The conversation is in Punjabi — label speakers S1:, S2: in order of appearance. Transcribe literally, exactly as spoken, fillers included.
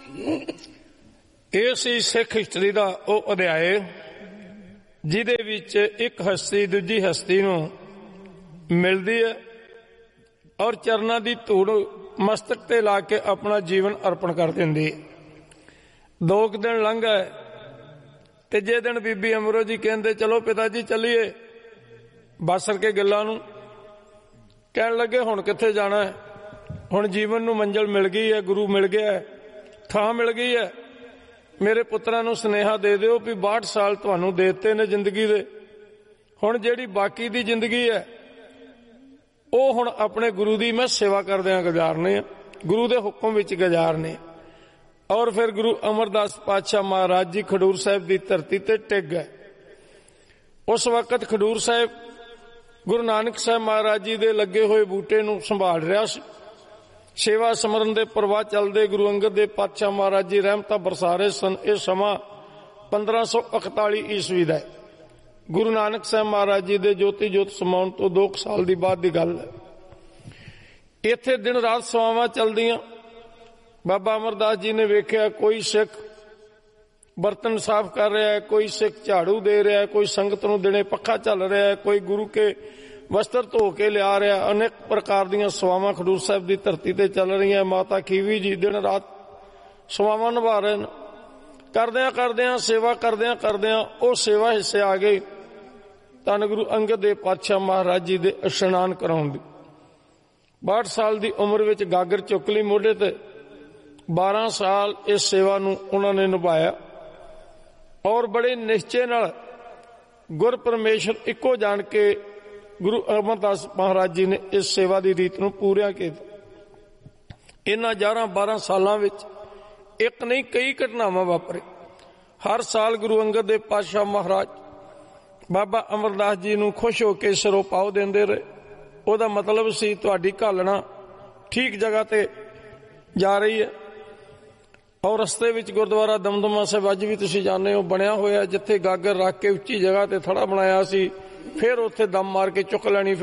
S1: ਇਹ ਸੀ ਸਿੱਖ ਹਿਸਟਰੀ ਦਾ ਉਹ ਅਧਿਆਇ ਜਿਹਦੇ ਵਿੱਚ ਇੱਕ ਹਸਤੀ ਦੂਜੀ ਹਸਤੀ ਨੂੰ ਮਿਲਦੀ ਹੈ ਔਰ ਚਰਨਾਂ ਦੀ ਧੂੜ ਮਸਤਕ ਤੇ ਲਾ ਕੇ ਆਪਣਾ ਜੀਵਨ ਅਰਪਣ ਕਰ ਦਿੰਦੀ ਹੈ। ਦੋ ਕੁ ਦਿਨ ਲੰਘ ਗਏ, ਤੀਜੇ ਦਿਨ ਬੀਬੀ ਅਮਰੋ ਜੀ ਕਹਿੰਦੇ ਚਲੋ ਪਿਤਾ ਜੀ ਚੱਲੀਏ ਬਾਸਰ ਕੇ ਗੱਲਾਂ ਨੂੰ। ਕਹਿਣ ਲੱਗੇ ਹੁਣ ਕਿੱਥੇ ਜਾਣਾ ਹੈ, ਹੁਣ ਜੀਵਨ ਨੂੰ ਮੰਜ਼ਿਲ ਮਿਲ ਗਈ ਹੈ, ਗੁਰੂ ਮਿਲ ਗਿਆ ਹੈ, ਥਾਂ ਮਿਲ ਗਈ ਹੈ। ਮੇਰੇ ਪੁੱਤਰਾਂ ਨੂੰ ਸੁਨੇਹਾ ਦੇ ਦਿਓ ਵੀ ਬਾਹਠ ਸਾਲ ਤੁਹਾਨੂੰ ਦੇ ਦਿੱਤੇ ਨੇ ਜ਼ਿੰਦਗੀ ਦੇ, ਹੁਣ ਜਿਹੜੀ ਬਾਕੀ ਦੀ ਜ਼ਿੰਦਗੀ ਹੈ ਉਹ ਹੁਣ ਆਪਣੇ ਗੁਰੂ ਦੀ ਮੈਂ ਸੇਵਾ ਕਰਦਿਆਂ ਗੁਜ਼ਾਰਨੇ ਆ, ਗੁਰੂ ਦੇ ਹੁਕਮ ਵਿੱਚ ਗੁਜ਼ਾਰਨੇ। ਔਰ ਫਿਰ ਗੁਰੂ ਅਮਰਦਾਸ ਪਾਤਸ਼ਾਹ ਮਹਾਰਾਜ ਜੀ ਖਡੂਰ ਸਾਹਿਬ ਦੀ ਧਰਤੀ ਤੇ ਟਿਕ ਗਏ। ਉਸ ਵਕਤ ਖਡੂਰ ਸਾਹਿਬ ਗੁਰੂ ਨਾਨਕ ਸਾਹਿਬ ਮਹਾਰਾਜ ਜੀ ਦੇ ਲੱਗੇ ਹੋਏ ਬੂਟੇ ਨੂੰ ਸੰਭਾਲ ਰਿਹਾ ਸੀ। ਸੇਵਾ ਸਮਰਨ ਦੇ ਪ੍ਰਵਾਹ ਚੱਲਦੇ ਗੁਰੂ ਅੰਗਦ ਦੇ ਪਾਤਸ਼ਾਹ ਮਹਾਰਾਜ ਜੀ ਰਹਿਮਤਾਂ ਬਰਸਾ ਰਹੇ ਸਨ। ਇਹ ਸਮਾਂ ਪੰਦਰਾਂ ਸੌ ਇਕਤਾਲੀ ਈਸਵੀ ਦਾ ਹੈ। ਗੁਰੂ ਨਾਨਕ ਸਾਹਿਬ ਮਹਾਰਾਜ ਜੀ ਦੇ ਜੋਤੀ ਜੋਤ ਸਮਾਉਣ ਤੋਂ ਦੋ ਸਾਲ ਦੀ ਬਾਅਦ ਦੀ ਗੱਲ ਹੈ। ਇੱਥੇ ਦਿਨ ਰਾਤ ਸੇਵਾਵਾਂ ਚੱਲਦੀਆਂ। ਬਾਬਾ ਅਮਰਦਾਸ ਜੀ ਨੇ ਵੇਖਿਆ ਕੋਈ ਸਿੱਖ ਬਰਤਨ ਸਾਫ਼ ਕਰ ਰਿਹਾ ਹੈ, ਕੋਈ ਸਿੱਖ ਝਾੜੂ ਦੇ ਰਿਹਾ ਹੈ, ਕੋਈ ਸੰਗਤ ਨੂੰ ਦਿਨੇ ਪੱਖਾ ਚੱਲ ਰਿਹਾ ਹੈ, ਕੋਈ ਗੁਰੂ ਕੇ ਵਸਤਰ ਧੋ ਕੇ ਲਿਆ ਰਿਹਾ। ਅਨੇਕ ਪ੍ਰਕਾਰ ਦੀਆਂ ਸੇਵਾਵਾਂ ਖਡੂਰ ਸਾਹਿਬ ਦੀ ਧਰਤੀ ਤੇ ਚੱਲ ਰਹੀਆਂ। ਮਾਤਾ ਖੀਵੀ ਜੀ ਦਿਨ ਰਾਤ ਸੇਵਾਵਾਂ ਨਿਭਾ ਰਹੇ ਨੇ। ਕਰਦਿਆਂ ਕਰਦਿਆਂ ਸੇਵਾ ਕਰਦਿਆਂ ਕਰਦਿਆਂ ਉਹ ਸੇਵਾ ਹਿੱਸੇ ਆ ਗਈ ਧੰਨ ਗੁਰੂ ਅੰਗਦ ਦੇ ਪਾਤਸ਼ਾਹ ਮਹਾਰਾਜ ਜੀ ਦੇ ਇਸ਼ਨਾਨ ਕਰਾਉਣ ਦੀ। ਬਾਹਠ ਸਾਲ ਦੀ ਉਮਰ ਵਿੱਚ ਗਾਗਰ ਚੁੱਕ ਲਈ ਮੋਢੇ ਤੇ। ਬਾਰਾਂ ਸਾਲ ਇਸ ਸੇਵਾ ਨੂੰ ਉਹਨਾਂ ਨੇ ਨਿਭਾਇਆ ਔਰ ਬੜੇ ਨਿਸ਼ਚੇ ਨਾਲ ਗੁਰ ਪਰਮੇਸ਼ਰ ਇੱਕੋ ਜਾਣ ਕੇ ਗੁਰੂ ਅਮਰਦਾਸ ਮਹਾਰਾਜ ਜੀ ਨੇ ਇਸ ਸੇਵਾ ਦੀ ਰੀਤ ਨੂੰ ਪੂਰਿਆ ਕੀਤਾ। ਇਹਨਾਂ ਗਿਆਰਾਂ ਬਾਰਾਂ ਸਾਲਾਂ ਵਿੱਚ ਇੱਕ ਨਹੀਂ ਕਈ ਘਟਨਾਵਾਂ ਵਾਪਰੇ। ਹਰ ਸਾਲ ਗੁਰੂ ਅੰਗਦ ਦੇ ਪਾਤਸ਼ਾਹ ਮਹਾਰਾਜ ਬਾਬਾ ਅਮਰਦਾਸ ਜੀ ਨੂੰ ਖੁਸ਼ ਹੋ ਕੇ ਸਿਰੋਂ ਪਾਉ ਦਿੰਦੇ ਰਹੇ। ਉਹਦਾ ਮਤਲਬ ਸੀ ਤੁਹਾਡੀ ਘਾਲਣਾ ਠੀਕ ਜਗ੍ਹਾ ਤੇ ਜਾ ਰਹੀ ਹੈ। ਔਰ ਰਸਤੇ ਵਿੱਚ ਗੁਰਦੁਆਰਾ ਦਮਦਮਾ ਸਾਹਿਬ ਅੱਜ ਵੀ ਤੁਸੀਂ ਜਾਣਦੇ ਹੋ ਬਣਿਆ ਹੋਇਆ, ਜਿੱਥੇ ਗਾਗਰ ਰੱਖ ਕੇ ਉੱਚੀ ਜਗ੍ਹਾ ਤੇ ਥੜਾ ਬਣਾਇਆ ਸੀ, ਫਿਰ ਉੱਥੇ ਦਮ ਮਾਰ ਕੇ ਚੁੱਕ ਲੈਣੀ।